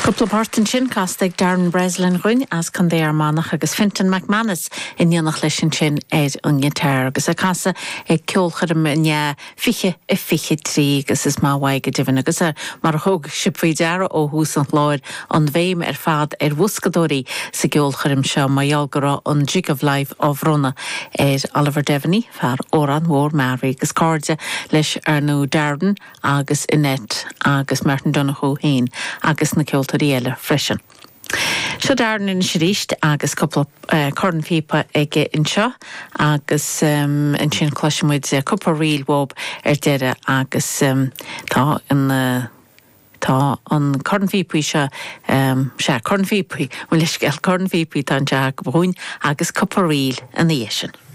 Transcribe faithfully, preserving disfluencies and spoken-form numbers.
Couple partin sin castig Darren Breslin Rún as can they are manach agus Fintan McManus in Nianach Lishin Chin Ed Unyatar agus a casa e Kilchadam nya fiche e fiche tri agus is ma waig a divin agus a mar hog shipvidara o húsant Lord on veim er fad er wuskadori sa Kilchadam sha mayalgara on jig of life of Rona er Oliver Devaney far oran war Mary agus cardja lish arno Darden agus Inet agus Martin Donahoe hain agus na Kilta Riela freshen. So Darden in Shirist agus couple uh, corn fipa ege in sha agus um, in chin clashin with a couple real wob er dere agus um, ta in the tá an corn fipa sha um, sha corn fipa well ish gel corn fipa tan jag boin agus couple real in the yeshin.